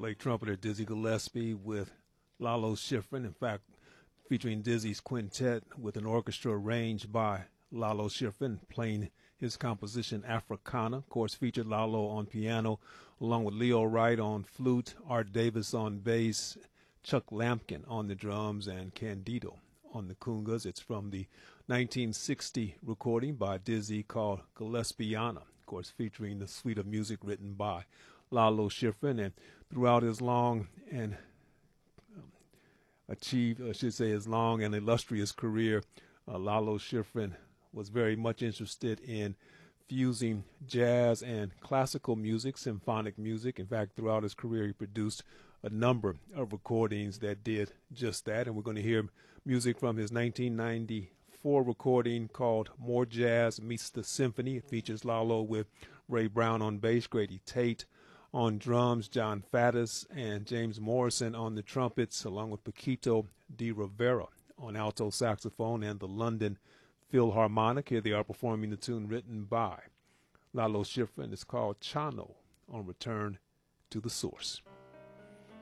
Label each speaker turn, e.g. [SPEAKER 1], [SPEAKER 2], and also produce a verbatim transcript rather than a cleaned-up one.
[SPEAKER 1] late trumpeter Dizzy Gillespie with Lalo Schifrin. In fact, featuring Dizzy's quintet with an orchestra arranged by Lalo Schifrin, playing his composition Africana. Of course, featured Lalo on piano, along with Leo Wright on flute, Art Davis on bass, Chuck Lampkin on the drums, and Candido on the congas. It's from the nineteen sixty recording by Dizzy called Gillespiana, of course, featuring the suite of music written by Lalo Schifrin. And throughout his long and um, achieved, I should say, his long and illustrious career, uh, Lalo Schifrin was very much interested in fusing jazz and classical music, symphonic music. In fact, throughout his career, he produced a number of recordings that did just that. And we're going to hear music from his nineteen ninety-four recording called More Jazz Meets the Symphony. It features Lalo with Ray Brown on bass, Grady Tate on drums, John Faddis and James Morrison on the trumpets, along with Paquito de Rivera on alto saxophone and the London Philharmonic. Here they are performing the tune written by Lalo Schifrin. It's called Chano on Return to the Source.